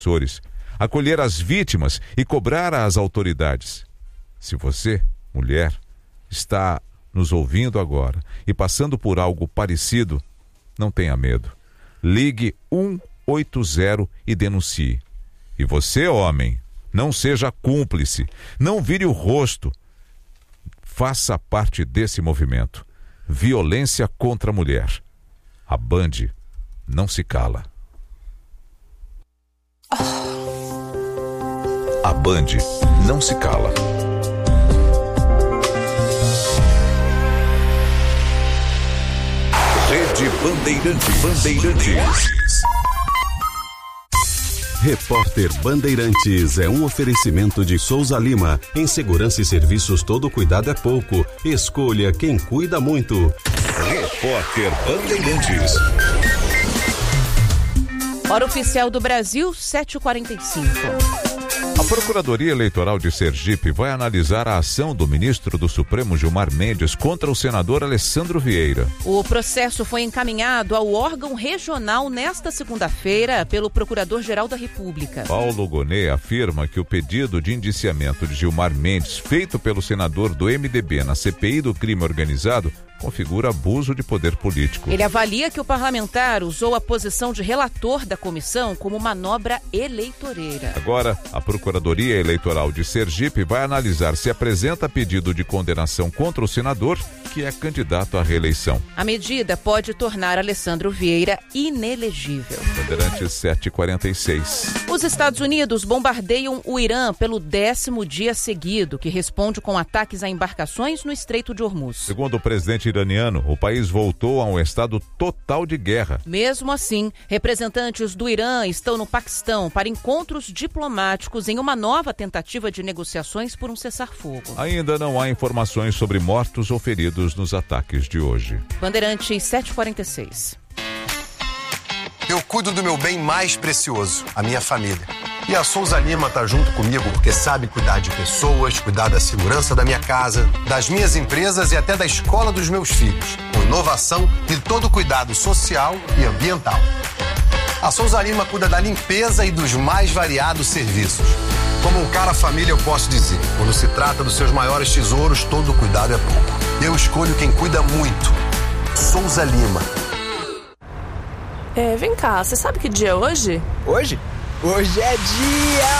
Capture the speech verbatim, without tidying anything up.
agressores, acolher as vítimas e cobrar às autoridades. Se você, mulher, está nos ouvindo agora e passando por algo parecido, não tenha medo. Ligue um oito zero e denuncie. E você, homem, não seja cúmplice, não vire o rosto. Faça parte desse movimento. Violência contra a mulher. A Band não se cala. A Band não se cala. Rede Bandeirantes. Bandeirantes. Repórter Bandeirantes é um oferecimento de Souza Lima. Em segurança e serviços, todo cuidado é pouco. Escolha quem cuida muito. Repórter Bandeirantes. Hora oficial do Brasil, sete e quarenta e cinco. A Procuradoria Eleitoral de Sergipe vai analisar a ação do ministro do Supremo Gilmar Mendes contra o senador Alessandro Vieira. O processo foi encaminhado ao órgão regional nesta segunda-feira pelo Procurador-Geral da República. Paulo Gonet afirma que o pedido de indiciamento de Gilmar Mendes, feito pelo senador do M D B na C P I do crime organizado, configura abuso de poder político. Ele avalia que o parlamentar usou a posição de relator da comissão como manobra eleitoreira. Agora, a Procuradoria Eleitoral de Sergipe vai analisar se apresenta pedido de condenação contra o senador, que é candidato à reeleição. A medida pode tornar Alessandro Vieira inelegível. Bandeirantes sete e quarenta e seis. Os Estados Unidos bombardeiam o Irã pelo décimo dia seguido, que responde com ataques a embarcações no Estreito de Hormuz. Segundo o presidente iraniano, o país voltou a um estado total de guerra. Mesmo assim, representantes do Irã estão no Paquistão para encontros diplomáticos em uma nova tentativa de negociações por um cessar-fogo. Ainda não há informações sobre mortos ou feridos nos ataques de hoje. Bandeirantes sete e quarenta e seis. Eu cuido do meu bem mais precioso, a minha família. E a Souza Lima tá junto comigo porque sabe cuidar de pessoas, cuidar da segurança da minha casa, das minhas empresas e até da escola dos meus filhos, com inovação e todo o cuidado social e ambiental. A Souza Lima cuida da limpeza e dos mais variados serviços. Como um cara família, eu posso dizer, quando se trata dos seus maiores tesouros, todo cuidado é pouco. Eu escolho quem cuida muito. Souza Lima. É, vem cá, você sabe que dia é hoje? Hoje? Hoje é dia